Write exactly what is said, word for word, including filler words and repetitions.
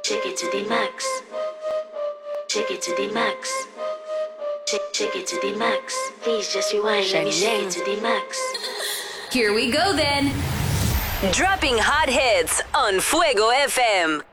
Take it to the max. Take it to the max. Take, take it to the max. Please just rewind. Let me shake it to the max. Here we go then. Dropping hot hits on Fuego F M.